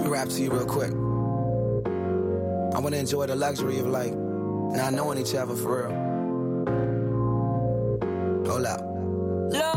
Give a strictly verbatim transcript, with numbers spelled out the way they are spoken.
me rap to you real quick. I want to enjoy the luxury of like not knowing each other for real. Hold up.